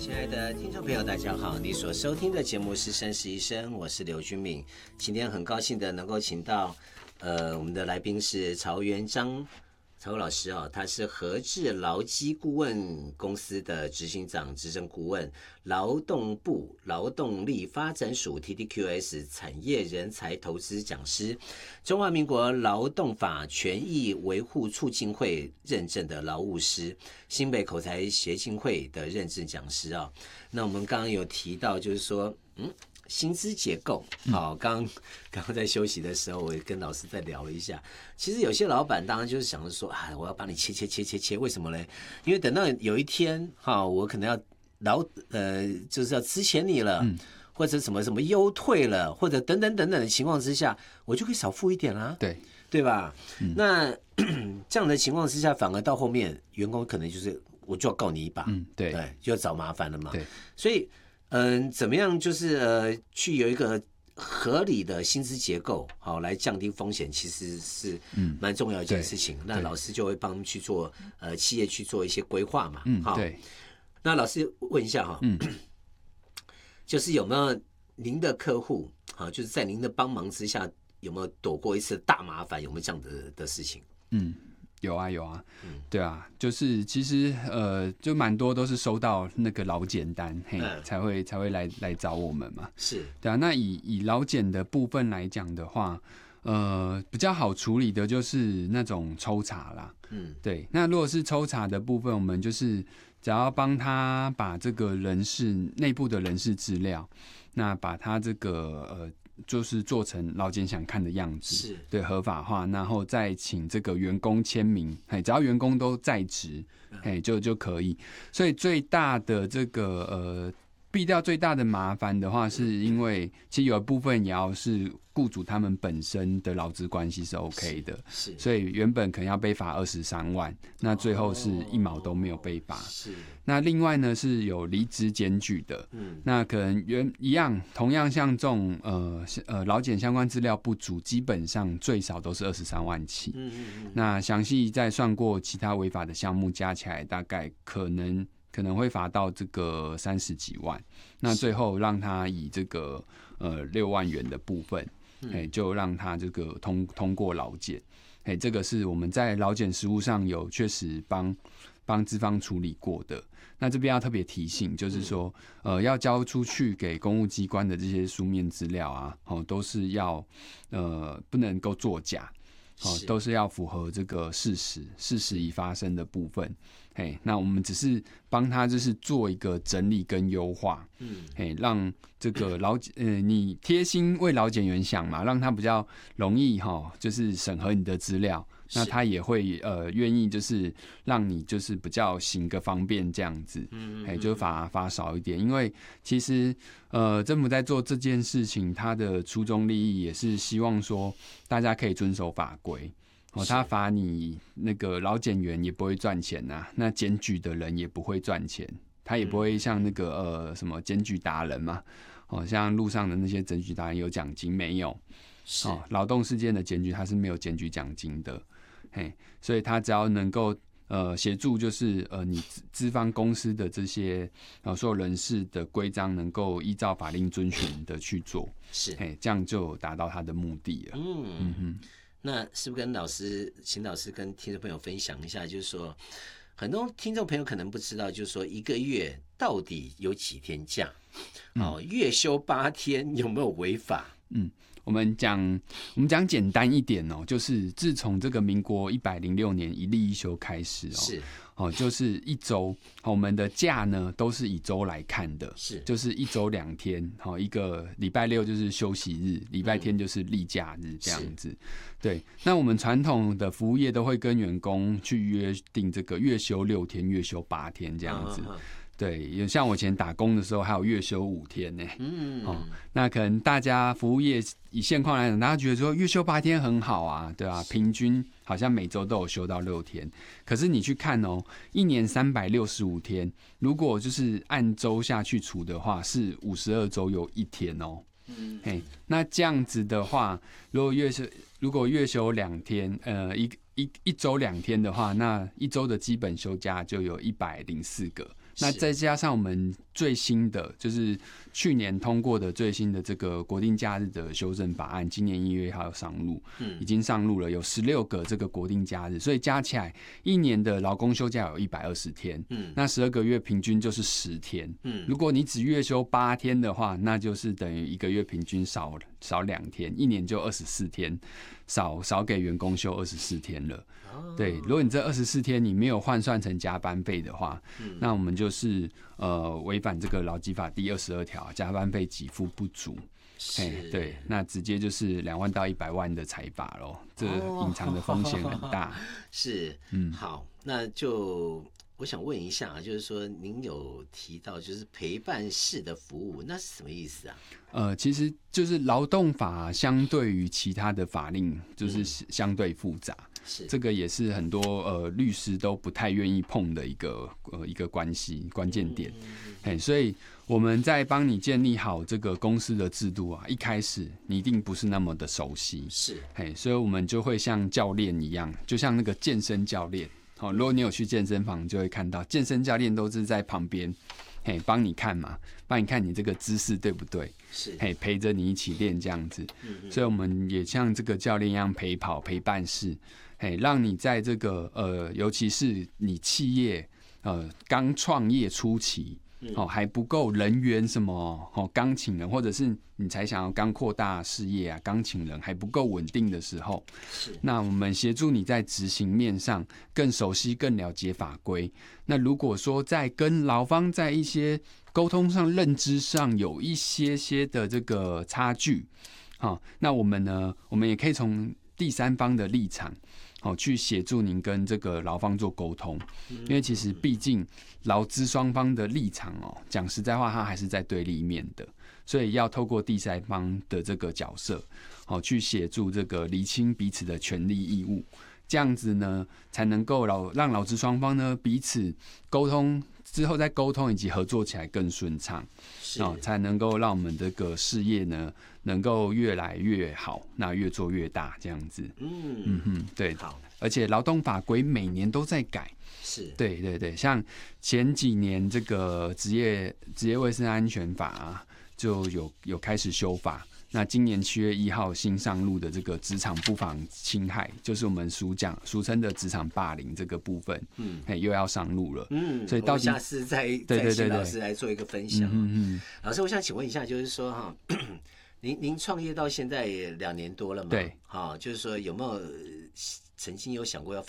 亲爱的听众朋友，大家好！你所收听的节目是《生死一生》，我是刘君敏。今天很高兴的能够请到，我们的来宾是曹元章曹老师哦，他是和智劳基顾问公司的执行长、执政顾问，劳动部劳动力发展署 TDQS 产业人才投资讲师，中华民国劳动法权益维护促进会认证的劳务师，新北口才协进会的认证讲师啊。那我们刚刚有提到，就是说，薪资结构，好，刚刚在休息的时候，我也跟老师在聊了一下。其实有些老板当然就是想着说，啊，我要帮你切，为什么呢？因为等到有一天，我可能要就是要资遣你了，或者什么优退了，或者等等的情况之下，我就可以少付一点啦，对吧？那这样的情况之下，反而到后面，员工可能就是我就要告你一把，对，就要找麻烦了嘛，对，所以。怎么样就是去有一个合理的薪资结构，好来降低风险，其实是蛮重要的一件事情。那老师就会帮去做企业去做一些规划嘛，对。那老师问一下哈，就是有没有您的客户就是在您的帮忙之下，有没有躲过一次大麻烦？有没有这样的事情？ 有啊，对啊，就是其实就蛮多都是收到那个劳检单，才会来找我们嘛。是，对啊。那以劳检的部分来讲的话，比较好处理的就是那种抽查啦。对。那如果是抽查的部分，我们就是只要帮他把这个内部的人事资料，那把他这个就是做成劳检想看的样子，对，合法化，然后再请这个员工签名，只要员工都在职，就可以。所以最大的这个避掉最大的麻烦的话，是因为其实有一部分也要是雇主他们本身的劳资关系是 OK 的，所以原本可能要被罚23万，那最后是1毛都没有被罚。那另外呢是有离职检举的，那可能同样像这种劳检相关资料不足，基本上最少都是23万起。那详细再算过其他违法的项目加起来，大概可能会罚到这个30几万，那最后让他以这个6万元的部分，就让他这个通过劳检，这个是我们在劳检实务上有确实帮资方处理过的。那这边要特别提醒，就是说要交出去给公务机关的这些书面资料啊，都是要不能够作假，都是要符合这个事实已发生的部分。那我们只是帮他就是做一个整理跟优化，让这个你贴心为劳检员想嘛，让他比较容易就是审核你的资料，那他也会愿意就是让你就是比较行个方便这样子，就罚少一点，因为其实政府在做这件事情，他的初衷利益也是希望说大家可以遵守法规。他罚你那个劳检员也不会赚钱呐，那检举的人也不会赚钱，他也不会像那个什么检举达人嘛，像路上的那些检举达人有奖金没有？劳动事件的检举他是没有检举奖金的，所以他只要能够协助，就是你资方公司的这些所有人事的规章能够依照法令遵循的去做，这样就达到他的目的了。 那是不是请老师跟听众朋友分享一下，就是说很多听众朋友可能不知道，就是说一个月到底有几天假？月休8天有没有违法？ 我们讲简单一点就是自从这个民国106年一例一休开始就是一周，我们的假呢都是以周来看的，就是一周2天，一个礼拜六就是休息日，礼拜天就是例假日这样子。对，那我们传统的服务业都会跟员工去约定这个月休6天、月休8天这样子。对，像我以前打工的时候，还有月休5天呢。那可能大家服务业以现况来讲，大家觉得说月休8天很好啊，对吧？平均好像每周都有休到6天。可是你去看一年365天，如果就是按周下去除的话，是52周有1天哦。那这样子的话，如果月休2天，一周2天的话，那一周的基本休假就有104个。 那再加上我们最新的，就是去年通过的最新的这个国定假日的修正法案，今年1月1号上路，已经上路了，有16个这个国定假日，所以加起来一年的劳工休假有120天，那12个月平均就是10天，如果你只月休8天的话，那就是等于1个月平均少2天，一年就24天，少给员工休24天了。对，如果你这24天你没有换算成加班费的话，那我们就是违反这个劳基法第22条，加班费给付不足。对，那直接就是2万到100万的裁罚咯，这隐藏的风险很大。 是，好，那就我想问一下，就是说您有提到就是陪伴式的服务，那是什么意思啊？ 其实就是劳动法相对于其他的法令就是相对复杂，这个也是很多律师都不太愿意碰的一个关键点。所以我们在帮你建立好这个公司的制度啊，一开始你一定不是那么的熟悉，所以我们就会像教练一样，就像那个健身教练。如果你有去健身房，就会看到健身教练都是在旁边，帮你看嘛，帮你看你这个姿势对不对？陪着你一起练这样子。所以我们也像这个教练一样陪跑陪伴式，让你在这个尤其是你企业刚创业初期。还不够人员什么刚请人，或者是你才想要刚扩大事业啊，刚请人还不够稳定的时候，那我们协助你在执行面上更熟悉、更了解法规。那如果说在跟劳方在一些沟通上、认知上有一些的这个差距，那我们呢，我们也可以从第三方的立场。去协助您跟这个劳方做沟通，因为其实毕竟劳资双方的立场讲实在话，它还是在对立面的，所以要透过第三方的这个角色，去协助这个厘清彼此的权利义务，这样子呢，才能够让劳资双方呢彼此沟通之后，再沟通以及合作起来更顺畅，才能够让我们这个事业呢能够越来越好，那越做越大这样子。对。好，而且劳动法规每年都在改。对，像前几年这个职业卫生安全法啊，就有开始修法。那今年7月1号新上路的这个职场不法侵害，就是我们俗称的职场霸凌这个部分，又要上路了。所以到底我下次再请老师来做一个分享。老师，我想请问一下，就是说您创业到现在也2年多了嘛？ 对， 就是说有没有曾经有想过要